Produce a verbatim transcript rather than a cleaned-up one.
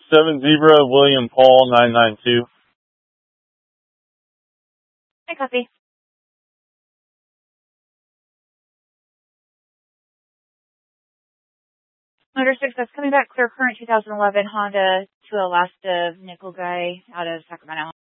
seven Zebra, William Paul, nine nine two. I copy. Motor Success coming back, clear current two thousand eleven Honda to Alaska nickel guy out of Sacramento.